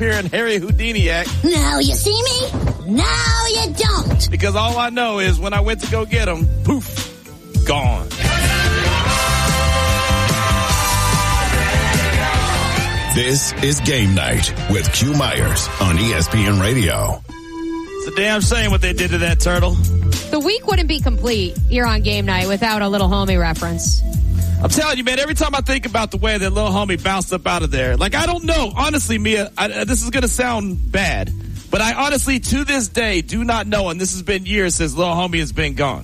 here in Harry Houdini act. Now you see me? Now you don't. Because all I know is when I went to go get him, poof, gone. This is Game Night with Q Myers on ESPN Radio. It's a damn shame what they did to that turtle. The week wouldn't be complete here on Game Night without a Little Homie reference. I'm telling you, man, every time I think about the way that Little Homie bounced up out of there, like, I don't know. Honestly, Mia, this is going to sound bad, but I honestly, to this day, do not know, and this has been years since Little Homie has been gone.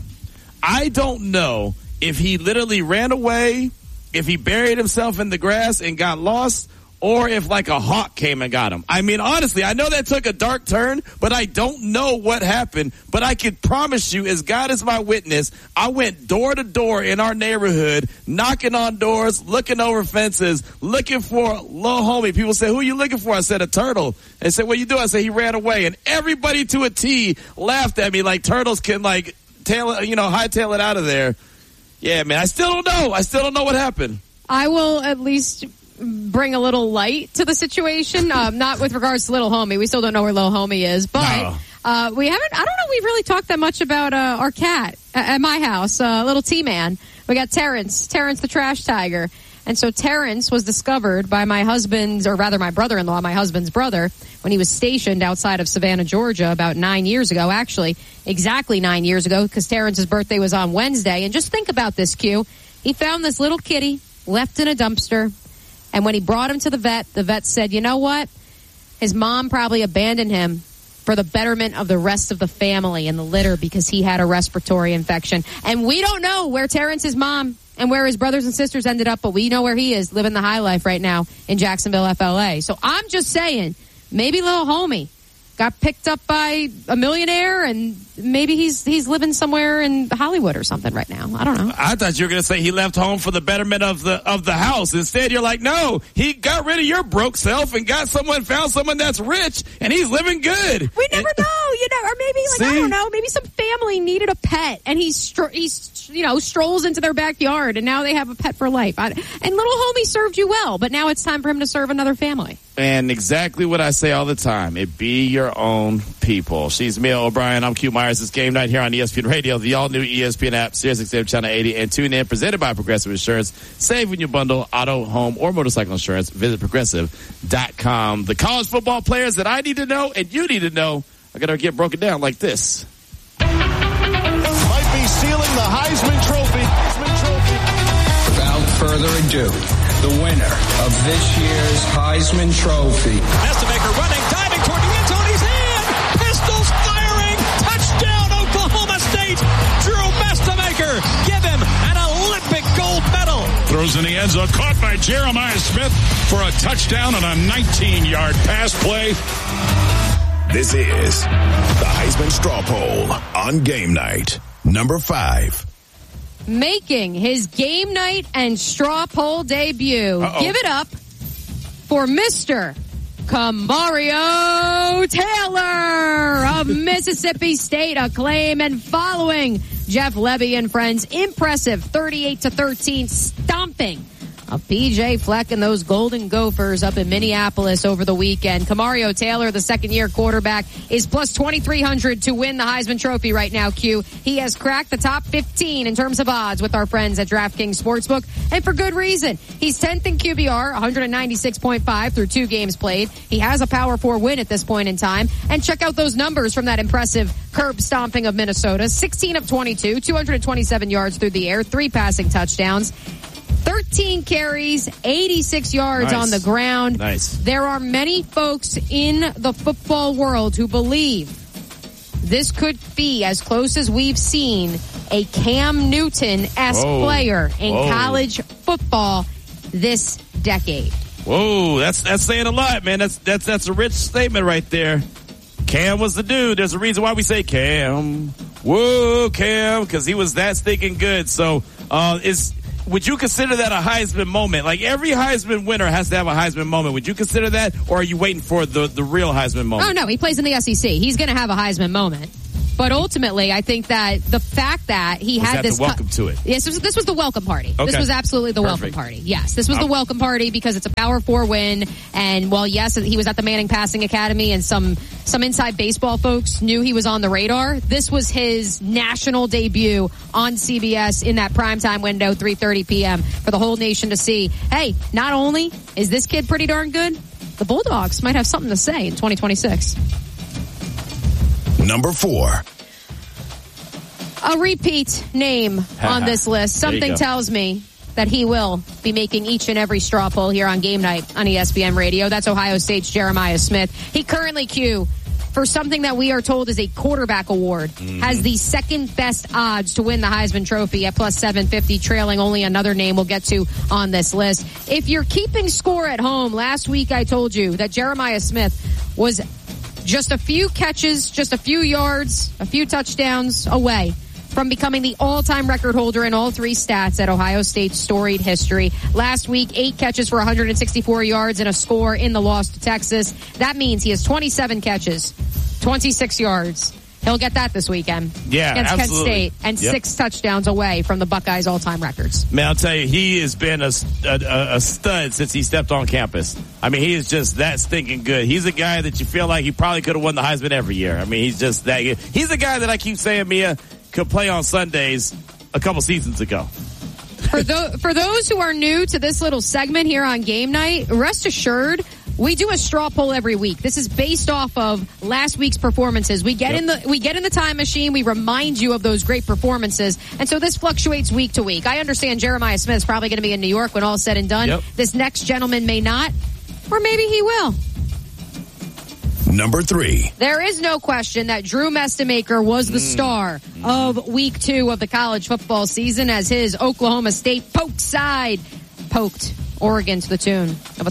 I don't know if he literally ran away, if he buried himself in the grass and got lost, or if like a hawk came and got him. I mean, honestly, I know that took a dark turn, but I don't know what happened. But I can promise you, as God is my witness, I went door to door in our neighborhood, knocking on doors, looking over fences, looking for Little Homie. People say, who are you looking for? I said, a turtle. They said, what you do? I said, he ran away. And everybody to a T laughed at me like turtles can like hightail it out of there. Yeah, man, I still don't know. I still don't know what happened. I will at least bring a little light to the situation, not with regards to Little Homie. We still don't know where Little Homie is, but we haven't, I don't know, we've really talked that much about our cat at my house, little T-Man. We got Terrence the trash tiger. And so Terrence was discovered by my brother-in-law, my husband's brother, when he was stationed outside of Savannah, Georgia about 9 years ago, actually exactly 9 years ago, because Terrence's birthday was on Wednesday. And just think about this, Q. He found this little kitty left in a dumpster. And when he brought him to the vet said, you know what? His mom probably abandoned him for the betterment of the rest of the family in the litter because he had a respiratory infection. And we don't know where Terrence's mom and where his brothers and sisters ended up, but we know where he is, living the high life right now in Jacksonville, FLA. So I'm just saying, maybe Little Homie got picked up by a millionaire, and maybe he's living somewhere in Hollywood or something right now. I don't know. I thought you were going to say he left home for the betterment of the house. Instead, you're like, no, he got rid of your broke self and found someone that's rich, and he's living good. We never know, or maybe I don't know, maybe some family needed a pet, and he strolls into their backyard, and now they have a pet for life. And Little Homie served you well, but now it's time for him to serve another family. And exactly what I say all the time, it be your own people. She's Mia O'Brien. I'm Q Myers. It's Game Night here on ESPN Radio, the all-new ESPN app, SiriusXM Channel 80, and tune in, presented by Progressive Insurance. Save when you bundle auto, home, or motorcycle insurance. Visit Progressive.com. The college football players that I need to know and you need to know are going to get broken down like this. Might be sealing the Heisman Trophy. Without further ado, the winner of this year's Heisman Trophy. Mestemaker running, diving toward the end zone. He's in! Pistols firing! Touchdown, Oklahoma State! Drew Mestemaker! Give him an Olympic gold medal! Throws in the end zone, caught by Jeremiah Smith for a touchdown on a 19-yard pass play. This is the Heisman Straw Poll on Game Night, number 5. Making his Game Night and Straw Poll debut. Uh-oh. Give it up for Mr. Kamario Taylor of Mississippi State. Acclaim and following Jeff Levy and friends. Impressive 38-13 stomping of PJ Fleck and those Golden Gophers up in Minneapolis over the weekend. Kamario Taylor, the second-year quarterback, is plus 2,300 to win the Heisman Trophy right now, Q. He has cracked the top 15 in terms of odds with our friends at DraftKings Sportsbook, and for good reason. He's 10th in QBR, 196.5 through 2 games played. He has a Power 4 win at this point in time. And check out those numbers from that impressive curb stomping of Minnesota. 16 of 22, 227 yards through the air, 3 passing touchdowns. 13 carries, 86 yards on the ground. Nice. There are many folks in the football world who believe this could be, as close as we've seen, a Cam Newton-esque player in college football this decade. Whoa, that's saying a lot, man. That's a rich statement right there. Cam was the dude. There's a reason why we say Cam. Whoa, Cam, because he was that stinking good. So, would you consider that a Heisman moment? Like, every Heisman winner has to have a Heisman moment. Would you consider that, or are you waiting for the real Heisman moment? Oh, no, he plays in the SEC. He's going to have a Heisman moment. But ultimately, I think that the fact that he had this... welcome to it? Yes, this was the welcome party. Okay. This was absolutely the welcome party. Yes, this was the welcome party because it's a Power 4 win. And while, yes, he was at the Manning Passing Academy and some inside baseball folks knew he was on the radar, this was his national debut on CBS in that primetime window, 3:30 p.m. for the whole nation to see. Hey, not only is this kid pretty darn good, the Bulldogs might have something to say in 2026. Number 4. A repeat name on this list. Something tells me that he will be making each and every straw poll here on Game Night on ESPN Radio. That's Ohio State's Jeremiah Smith. He currently, Q, for something that we are told is a quarterback award, has the second best odds to win the Heisman Trophy at plus 750, trailing only another name we'll get to on this list. If you're keeping score at home, last week I told you that Jeremiah Smith was just a few catches, just a few yards, a few touchdowns away from becoming the all-time record holder in all three stats at Ohio State's storied history. Last week, 8 catches for 164 yards and a score in the loss to Texas. That means he has 27 catches, 26 yards. He'll get that this weekend against absolutely. Kent State, and 6 touchdowns away from the Buckeyes' all-time records. Man, I'll tell you, he has been a stud since he stepped on campus. I mean, he is just that stinking good. He's a guy that you feel like he probably could have won the Heisman every year. I mean, he's just that good. He's a guy that I keep saying, Mia, could play on Sundays a couple seasons ago. For those who are new to this little segment here on Game Night, rest assured, we do a straw poll every week. This is based off of last week's performances. We get in the time machine. We remind you of those great performances. And so this fluctuates week to week. I understand Jeremiah Smith is probably going to be in New York when all is said and done. Yep. This next gentleman may not, or maybe he will. Number 3. There is no question that Drew Mestemaker was the star of week 2 of the college football season as his Oklahoma State poked Oregon to the tune of a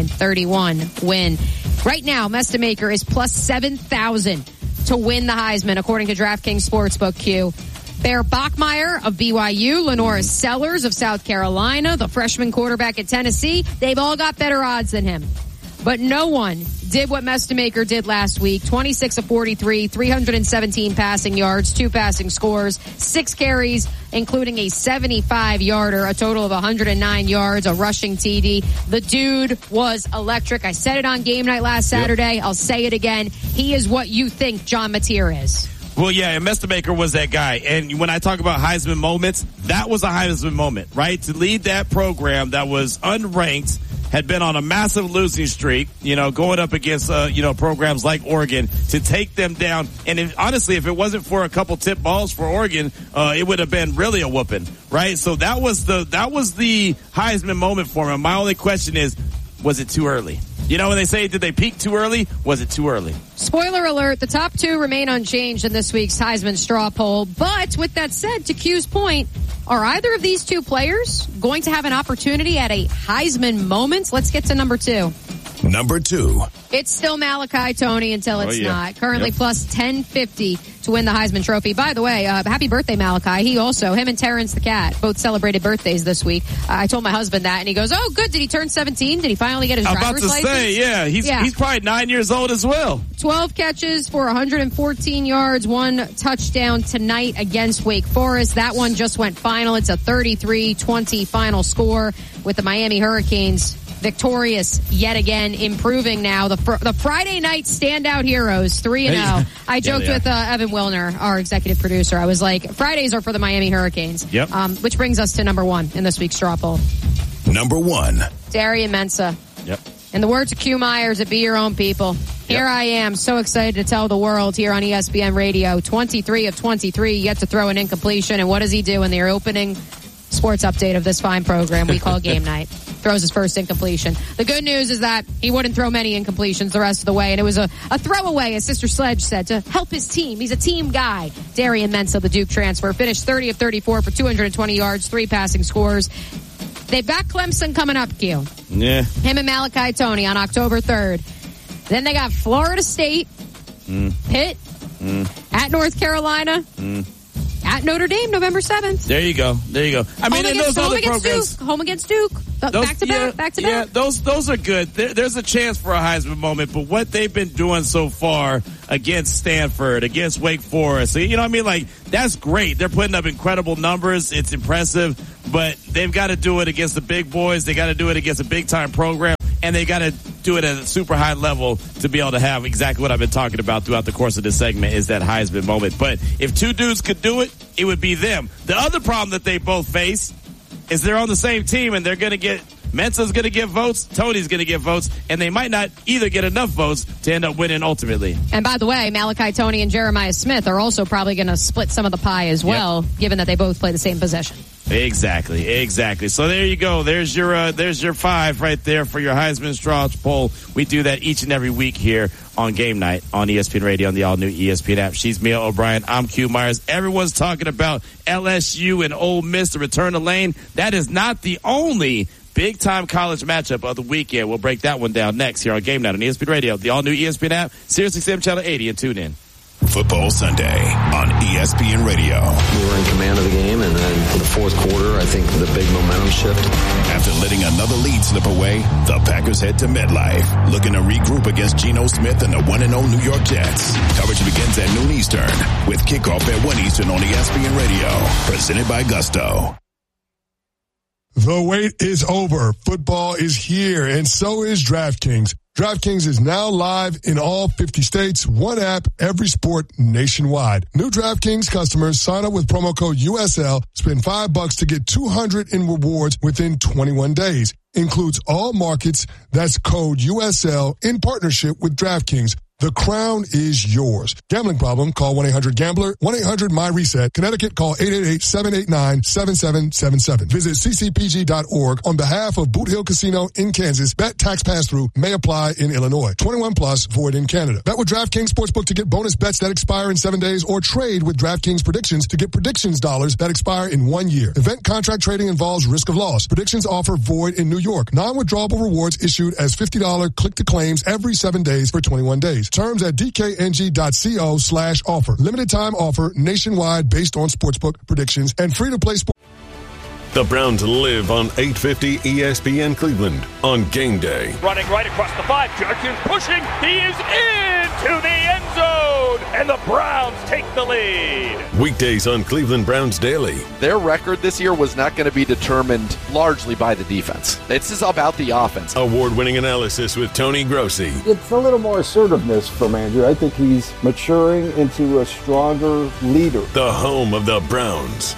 39-31 win. Right now, Mestemaker is plus 7,000 to win the Heisman, according to DraftKings Sportsbook Q. Bear Bachmeier of BYU, Lenora Sellers of South Carolina, the freshman quarterback at Tennessee, they've all got better odds than him. But no one did what Mestemaker did last week. 26 of 43, 317 passing yards, 2 passing scores, 6 carries, including a 75-yarder, a total of 109 yards, a rushing TD. The dude was electric. I said it on Game Night last Saturday. Yep. I'll say it again. He is what you think John Mateer is. Well, yeah, and Mestemaker was that guy. And when I talk about Heisman moments, that was a Heisman moment, right? To lead that program that was unranked, had been on a massive losing streak, going up against, programs like Oregon, to take them down. And honestly, if it wasn't for a couple tip balls for Oregon, it would have been really a whooping, right? So that was the Heisman moment for him. My only question is, was it too early? When they say, did they peak too early? Was it too early? Spoiler alert, the top 2 remain unchanged in this week's Heisman straw poll. But with that said, to Q's point, are either of these 2 players going to have an opportunity at a Heisman moment? Let's get to number 2. Number 2. It's still Malachi Toney until it's not. Currently plus 1050 to win the Heisman Trophy. By the way, happy birthday, Malachi. Him and Terrence the cat both celebrated birthdays this week. I told my husband that, and he goes, "Oh, good. Did he turn 17? Did he finally get his driver's license?" I was about to say, he's probably 9 years old as well. 12 catches for 114 yards, 1 touchdown tonight against Wake Forest. That one just went final. It's a 33-20 final score with the Miami Hurricanes victorious yet again, improving now. The Friday night standout heroes, 3-0. I joked with Evan Wilner, our executive producer. I was like, Fridays are for the Miami Hurricanes. Yep. Which brings us to number 1 in this week's straw poll. Number 1. Darian Mensah. Yep. In the words of Q Myers at Be Your Own People, here I am, so excited to tell the world here on ESPN Radio, 23 of 23, yet to throw an incompletion. And what does he do in the opening sports update of this fine program we call Game Night? Throws his first incompletion. The good news is that he wouldn't throw many incompletions the rest of the way, and it was a throwaway, as Sister Sledge said, to help his team. He's a team guy. Darian Mensah, the Duke transfer, finished 30 of 34 for 220 yards, 3 passing scores. They've got Clemson coming up, Q. Yeah. Him and Malachi Toney on October 3rd. Then they got Florida State, Pitt, at North Carolina, at Notre Dame, November 7th. There you go. I mean, in those other programs. Home against Duke. Back to back. Yeah, those are good. There's a chance for a Heisman moment, but what they've been doing so far against Stanford, against Wake Forest, you know what I mean? Like, that's great. They're putting up incredible numbers. It's impressive, but they've got to do it against the big boys. They got to do it against a big-time program, and they got to do it at a super high level to be able to have exactly what I've been talking about throughout the course of this segment is that Heisman moment. But if two dudes could do it, it would be them. The other problem that they both face is they're on the same team, and they're going to get Mensa's going to get votes, Tony's going to get votes, and they might not either get enough votes to end up winning ultimately. And by the way, Malachi Tony and Jeremiah Smith are also probably going to split some of the pie as well, given that they both play the same position. Exactly. So there you go. There's your 5 right there for your Heisman Straw Poll. We do that each and every week here on Game Night on ESPN Radio on the all-new ESPN app. She's Mia O'Brien. I'm Q Myers. Everyone's talking about LSU and Ole Miss, the return to Lane. That is not the only big-time college matchup of the weekend. We'll break that one down next here on Game Night on ESPN Radio, the all-new ESPN app, SiriusXM Channel 80, and tune in. Football Sunday on ESPN Radio. We were in command of the game, and then in the fourth quarter, I think the big momentum shift. After letting another lead slip away, the Packers head to MetLife, looking to regroup against Geno Smith and the 1-0 New York Jets. Coverage begins at noon Eastern, with kickoff at 1 Eastern on ESPN Radio, presented by Gusto. The wait is over. Football is here, and so is DraftKings. DraftKings is now live in all 50 states, one app, every sport nationwide. New DraftKings customers sign up with promo code USL, spend $5 to get $200 in rewards within 21 days. Includes all markets. That's code USL in partnership with DraftKings. The crown is yours. Gambling problem? Call 1-800-GAMBLER. 1-800-MY-RESET. Connecticut, call 888-789-7777. Visit ccpg.org on behalf of Boot Hill Casino in Kansas. Bet tax pass-through may apply in Illinois. 21 plus, void in Canada. Bet with DraftKings Sportsbook to get bonus bets that expire in 7 days, or trade with DraftKings Predictions to get predictions dollars that expire in 1 year. Event contract trading involves risk of loss. Predictions offer void in New York. Non-withdrawable rewards issued as $50 click-to-claims every 7 days for 21 days. Terms at dkng.co/offer. Limited time offer nationwide based on sportsbook predictions and free to play sports. The Browns live on 850 ESPN Cleveland on game day. Running right across the 5. Judkins pushing. He is into the end zone. And the Browns take the lead. Weekdays on Cleveland Browns Daily. Their record this year was not going to be determined largely by the defense. This is about the offense. Award-winning analysis with Tony Grossi. It's a little more assertiveness from Andrew. I think he's maturing into a stronger leader. The home of the Browns.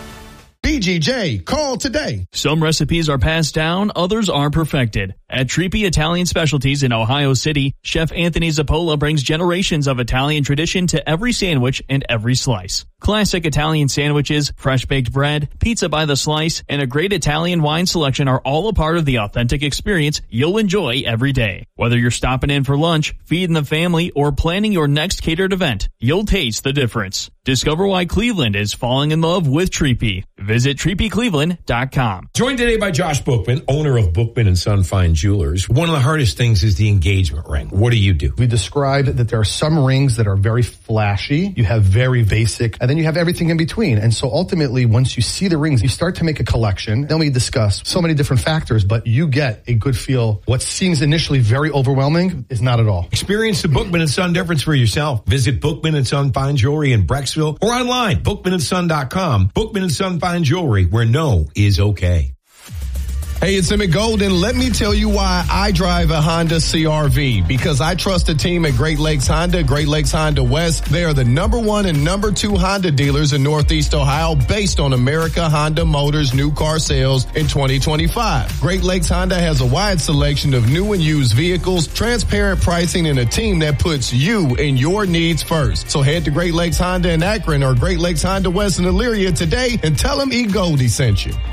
BGJ, call today. Some recipes are passed down, others are perfected. At Trippi Italian Specialties in Ohio City, Chef Anthony Zappola brings generations of Italian tradition to every sandwich and every slice. Classic Italian sandwiches, fresh-baked bread, pizza by the slice, and a great Italian wine selection are all a part of the authentic experience you'll enjoy every day. Whether you're stopping in for lunch, feeding the family, or planning your next catered event, you'll taste the difference. Discover why Cleveland is falling in love with Trippi. Visit TrippiCleveland.com. Joined today by Josh Bookman, owner of Bookman & Son Fine Jewelers. One of the hardest things is the engagement ring. What do you do? We described that there are some rings that are very flashy. You have very basic, and then you have everything in between. And so ultimately, once you see the rings, you start to make a collection. Then we discuss so many different factors, but you get a good feel. What seems initially very overwhelming is not at all. Experience the Bookman & Son difference for yourself. Visit Bookman & Son Fine Jewelry in Brecksville or online, bookmanandson.com. Bookman & Son Fine Jewelry, where no is okay. Hey, it's Emmett Golden. Let me tell you why I drive a Honda CR-V. Because I trust the team at Great Lakes Honda, Great Lakes Honda West. They are the #1 and #2 Honda dealers in Northeast Ohio based on America Honda Motors new car sales in 2025. Great Lakes Honda has a wide selection of new and used vehicles, transparent pricing, and a team that puts you and your needs first. So head to Great Lakes Honda in Akron or Great Lakes Honda West in Elyria today and tell them E. Goldie sent you.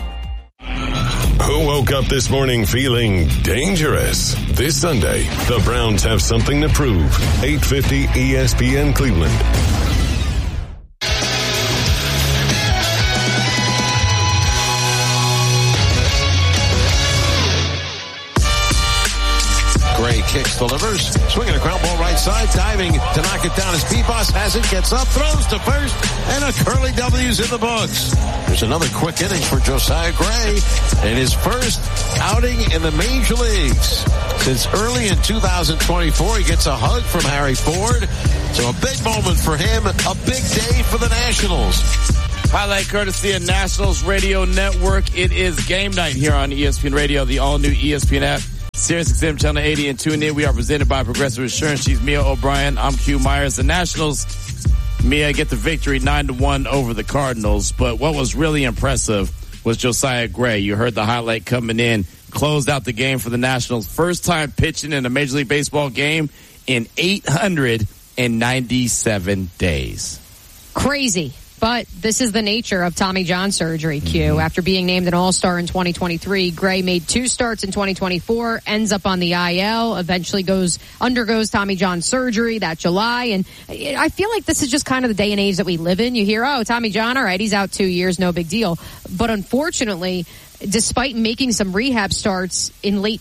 Who woke up this morning feeling dangerous? This Sunday, the Browns have something to prove. 850 ESPN Cleveland. Great kicks, delivers. Swinging a ground ball right side, diving to knock it down as Bebos has it, gets up, throws to first, and a Curly W's in the books. There's another quick inning for Josiah Gray in his first outing in the major leagues. Since early in 2024, he gets a hug from Harry Ford. So a big moment for him, a big day for the Nationals. Highlight courtesy of Nationals Radio Network. It is game night here on ESPN Radio, the all-new ESPN app, SiriusXM Channel 80, and tune in. We are presented by Progressive Insurance. She's Mia O'Brien. I'm Q Myers. The Nationals, Mia, get the victory 9-1 over the Cardinals. But what was really impressive was Josiah Gray. You heard the highlight coming in. Closed out the game for the Nationals. First time pitching in a Major League Baseball game in 897 days. Crazy. But this is the nature of Tommy John surgery, Q. After being named an All-Star in 2023, Gray made 2 starts in 2024, ends up on the IL, eventually undergoes Tommy John surgery that July. And I feel like this is just kind of the day and age that we live in. You hear, oh, Tommy John, all right, he's out 2 years, no big deal. But unfortunately, despite making some rehab starts in late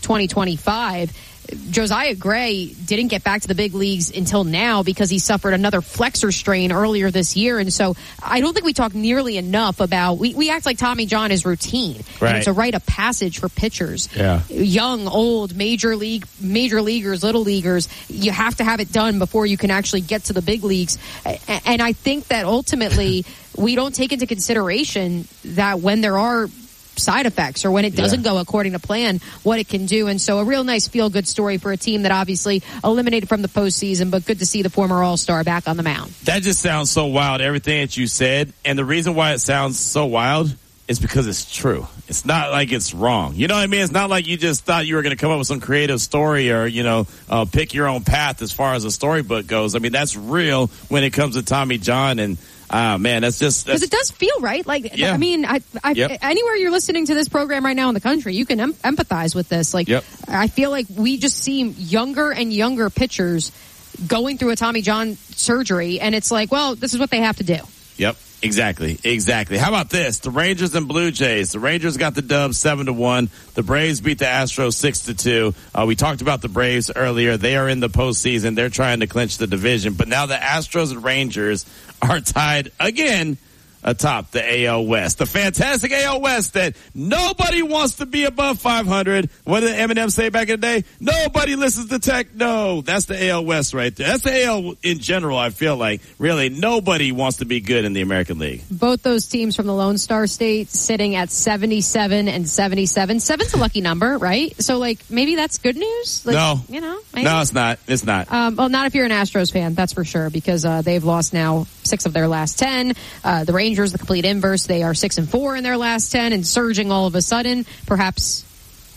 2025, Josiah Gray didn't get back to the big leagues until now because he suffered another flexor strain earlier this year. And so I don't think we talk nearly enough about, we act like Tommy John is routine. Right. And it's a rite of passage for pitchers. Yeah. Young, old, major leaguers, little leaguers. You have to have it done before you can actually get to the big leagues. And I think that ultimately we don't take into consideration that when there are side effects or when it doesn't go according to plan, what it can do. And so a real nice feel-good story for a team that obviously eliminated from the postseason, but good to see the former All-Star back on the mound. That just sounds so wild, everything that you said. And the reason why it sounds so wild is because it's true. It's not like it's wrong. You know what I mean? It's not like you just thought you were going to come up with some creative story or, pick your own path as far as a storybook goes. I mean, that's real when it comes to Tommy John. And man, that's because it does feel right. Like, I mean, anywhere you're listening to this program right now in the country, you can empathize with this. Like, I feel like we just see younger and younger pitchers going through a Tommy John surgery, and it's like, well, this is what they have to do. Yep. Exactly. How about this? The Rangers and Blue Jays. The Rangers got the dub 7-1. The Braves beat the Astros 6-2. We talked about the Braves earlier. They are in the postseason. They're trying to clinch the division. But now the Astros and Rangers are tied again atop the AL West. The fantastic AL West that nobody wants to be above 500. What did Eminem say back in the day? Nobody listens to techno. That's the AL West right there. That's the AL in general, I feel like. Really, nobody wants to be good in the American League. Both those teams from the Lone Star State sitting at 77 and 77. 7's a lucky number, right? So, maybe that's good news? No. Maybe? No, it's not. It's not. Well, not if you're an Astros fan, that's for sure, because they've lost now 6 of their last 10. The Rangers, the complete inverse. They are 6-4 in their last 10 and surging all of a sudden, perhaps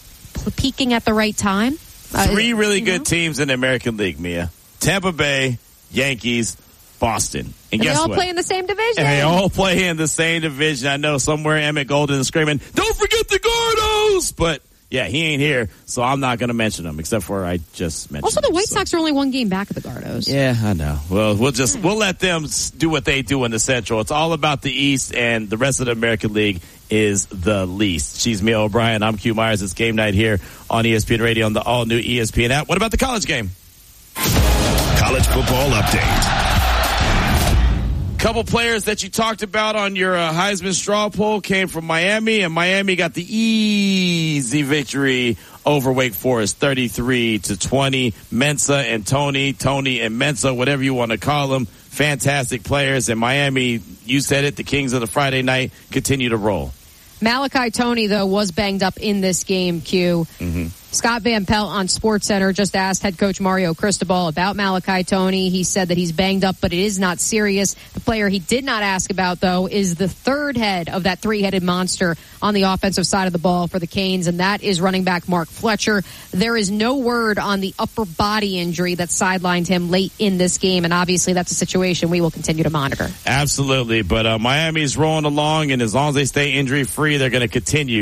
peaking at the right time. 3 really good teams in the American League, Mia. Tampa Bay, Yankees, Boston. And guess they all what? play in the same division. And they all play in the same division. I know somewhere Emmett Golden is screaming, don't forget the Gordos! But yeah, he ain't here, so I'm not going to mention him, except for I just mentioned Also, the White him, Sox are only 1 game back of the Gardos. Yeah, I know. Well, we'll let them do what they do in the Central. It's all about the East, and the rest of the American League is the least. She's Mia O'Brien. I'm Q Myers. It's game night here on ESPN Radio on the all-new ESPN app. What about the college game? College football update. Couple players that you talked about on your Heisman straw poll came from Miami, and Miami got the easy victory over Wake Forest, 33-20. Mensah and Tony and Mensah, whatever you want to call them, fantastic players. And Miami, you said it, the Kings of the Friday night continue to roll. Malachi Tony, though, was banged up in this game, Q. Mm-hmm. Scott Van Pelt on SportsCenter just asked head coach Mario Cristobal about Malachi Tony. He said that he's banged up, but it is not serious. The player he did not ask about, though, is the third head of that 3-headed monster on the offensive side of the ball for the Canes, and that is running back Mark Fletcher. There is no word on the upper body injury that sidelined him late in this game, and obviously that's a situation we will continue to monitor. Absolutely, but Miami's rolling along, and as long as they stay injury-free, they're going to continue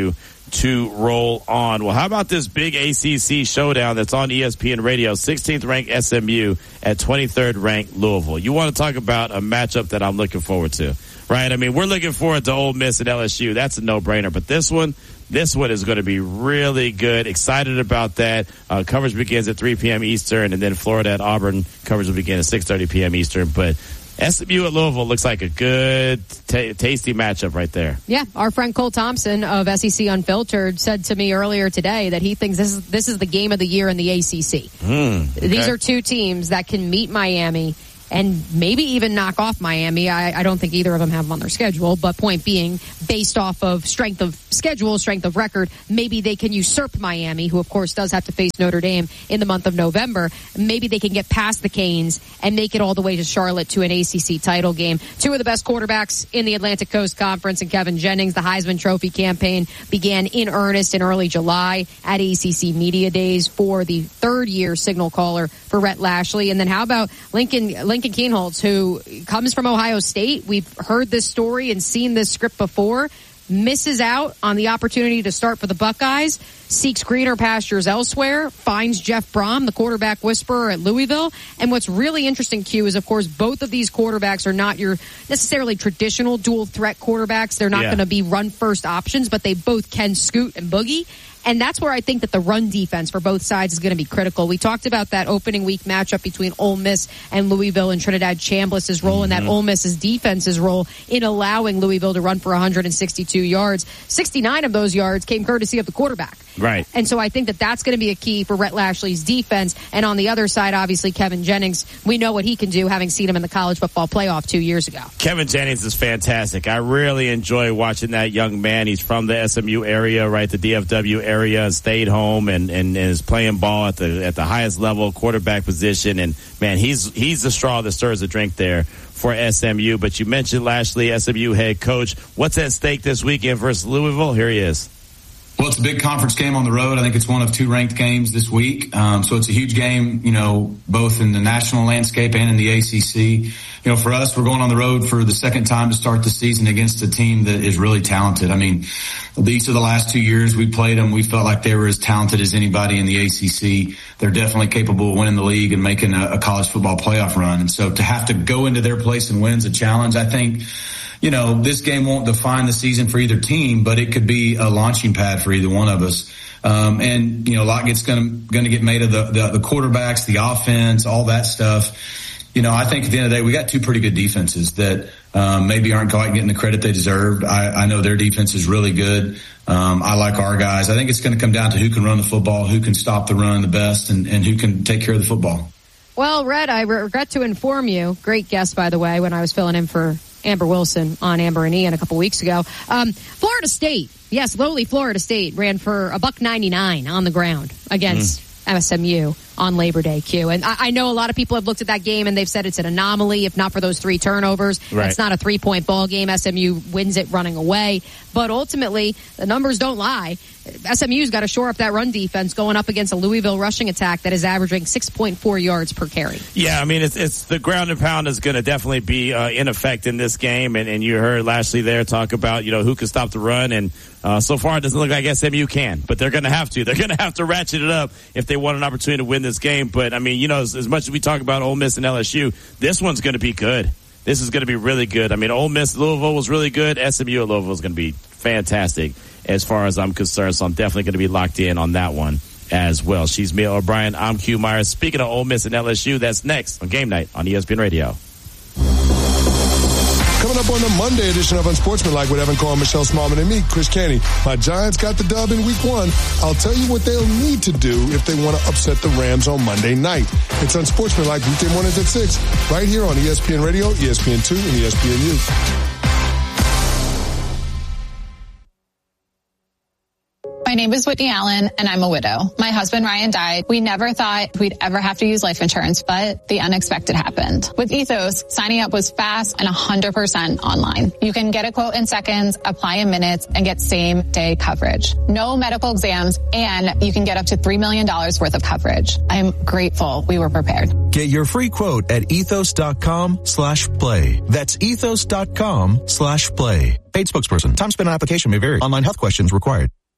to roll on. Well, how about this big ACC showdown that's on ESPN Radio? 16th ranked SMU at 23rd ranked Louisville. You want to talk about a matchup that I'm looking forward to, right? I mean, we're looking forward to Ole Miss and LSU. That's a no-brainer. But this one is going to be really good. Excited about that. Coverage begins at 3 p.m. Eastern, and then Florida at Auburn. Coverage will begin at 6:30 p.m. Eastern. But SMU at Louisville looks like a good, tasty matchup right there. Yeah, our friend Cole Thompson of SEC Unfiltered said to me earlier today that he thinks this is the game of the year in the ACC. Okay. These are two teams that can meet Miami and maybe even knock off Miami. I don't think either of them have them on their schedule, but point being, based off of strength of schedule, strength of record, maybe they can usurp Miami, who of course does have to face Notre Dame in the month of November. Maybe they can get past the Canes and make it all the way to Charlotte to an ACC title game. Two of the best quarterbacks in the Atlantic Coast Conference, and Kevin Jennings. The Heisman Trophy campaign began in earnest in early July at ACC Media Days for the third year signal caller for Rhett Lashley. And then how about Lincoln Kienholz, who comes from Ohio State? We've heard this story and seen this script before. Misses out on the opportunity to start for the Buckeyes, seeks greener pastures elsewhere, finds Jeff Brom, the quarterback whisperer at Louisville. And what's really interesting, Q, is, of course, both of these quarterbacks are not your necessarily traditional dual threat quarterbacks. They're not going to be run first options, but they both can scoot and boogie. And that's where I think that the run defense for both sides is going to be critical. We talked about that opening week matchup between Ole Miss and Louisville, and Trinidad Chambliss' role and that Ole Miss's defense's role in allowing Louisville to run for 162 yards. 69 of those yards came courtesy of the quarterback. Right. And so I think that that's going to be a key for Rhett Lashley's defense. And on the other side, obviously, Kevin Jennings, we know what he can do, having seen him in the college football playoff 2 years ago. Kevin Jennings is fantastic. I really enjoy watching that young man. He's from the SMU area, right, the DFW area, and stayed home and is playing ball at the highest level, quarterback position. And, man, he's the straw that stirs the drink there for SMU. But you mentioned Lashley, SMU head coach. What's at stake this weekend versus Louisville? Here he is. Well, it's a big conference game on the road. I think it's one of two ranked games this week. So it's a huge game, both in the national landscape and in the ACC. For us, we're going on the road for the second time to start the season against a team that is really talented. I mean, each of the last 2 years we played them, we felt like they were as talented as anybody in the ACC. They're definitely capable of winning the league and making a college football playoff run. And so to have to go into their place and win is a challenge. I think, this game won't define the season for either team, but it could be a launching pad for either one of us. And a lot gets going to get made of the quarterbacks, the offense, all that stuff. I think at the end of the day, we got two pretty good defenses that maybe aren't quite getting the credit they deserve. I know their defense is really good. I like our guys. I think it's going to come down to who can run the football, who can stop the run the best, and who can take care of the football. Well, Red, I regret to inform you, great guest, by the way, when I was filling in for Amber Wilson on Amber and Ian a couple weeks ago. Florida State, yes, lowly Florida State ran for $1.99 on the ground against SMU on Labor Day, Q. And I know a lot of people have looked at that game and they've said it's an anomaly, if not for those 3 turnovers. Right. It's not a 3-point ball game. SMU wins it running away. But ultimately, the numbers don't lie. SMU's got to shore up that run defense going up against a Louisville rushing attack that is averaging 6.4 yards per carry. Yeah, I mean, it's the ground and pound is going to definitely be in effect in this game. And you heard Lashley there talk about, who can stop the run. And so far, it doesn't look like SMU can. But they're going to have to. They're going to have to ratchet it up if they want an opportunity to win this game. But, I mean, as much as we talk about Ole Miss and LSU, this one's going to be good. This is going to be really good. I mean, Ole Miss, Louisville was really good. SMU at Louisville is going to be fantastic as far as I'm concerned. So I'm definitely going to be locked in on that one as well. She's Mia O'Brien. I'm Q Myers. Speaking of Ole Miss and LSU, that's next on Game Night on ESPN Radio. Coming up on the Monday edition of Unsportsmanlike with Evan Cole, Michelle Smallman, and me, Chris Canty. My Giants got the dub in week 1. I'll tell you what they'll need to do if they want to upset the Rams on Monday night. It's Unsportsmanlike weekday mornings at 6, right here on ESPN Radio, ESPN2, and ESPNU. My name is Whitney Allen, and I'm a widow. My husband, Ryan, died. We never thought we'd ever have to use life insurance, but the unexpected happened. With Ethos, signing up was fast and 100% online. You can get a quote in seconds, apply in minutes, and get same-day coverage. No medical exams, and you can get up to $3 million worth of coverage. I'm grateful we were prepared. Get your free quote at ethos.com/play. That's ethos.com/play. Paid spokesperson. Time spent on application may vary. Online health questions required.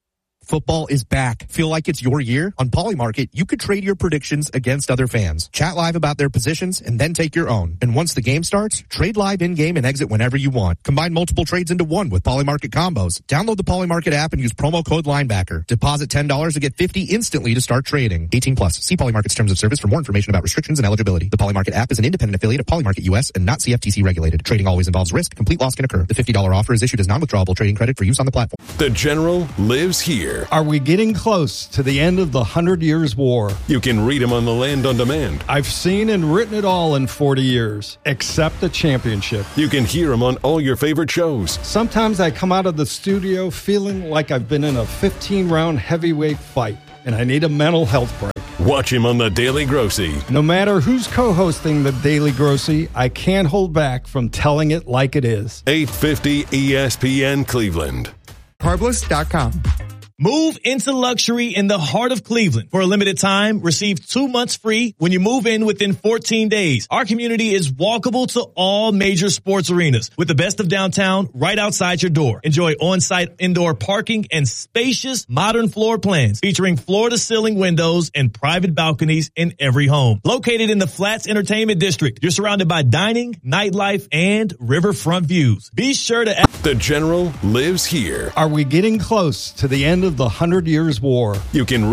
Football is back. Feel like it's your year? On Polymarket, you could trade your predictions against other fans. Chat live about their positions and then take your own. And once the game starts, trade live in-game and exit whenever you want. Combine multiple trades into one with Polymarket combos. Download the Polymarket app and use promo code Linebacker. Deposit $10 to get $50 instantly to start trading. 18 plus. See Polymarket's terms of service for more information about restrictions and eligibility. The Polymarket app is an independent affiliate of Polymarket US and not CFTC regulated. Trading always involves risk. Complete loss can occur. The $50 offer is issued as non-withdrawable trading credit for use on the platform. The General lives here. Are we getting close to the end of the 100 Years' War? You can read him on the Land on Demand. I've seen and written it all in 40 years, except the championship. You can hear him on all your favorite shows. Sometimes I come out of the studio feeling like I've been in a 15-round heavyweight fight, and I need a mental health break. Watch him on The Daily Grossy. No matter who's co-hosting The Daily Grossy, I can't hold back from telling it like it is. 850 ESPN Cleveland. Carbless.com. Move into luxury in the heart of Cleveland. For a limited time, receive 2 months free when you move in within 14 days. Our community is walkable to all major sports arenas with the best of downtown right outside your door. Enjoy on-site indoor parking and spacious modern floor plans featuring floor-to-ceiling windows and private balconies in every home. Located in the Flats Entertainment District, you're surrounded by dining, nightlife, and riverfront views. Be sure to... The General lives here. Are we getting close to the end of the 100 Years' War? You can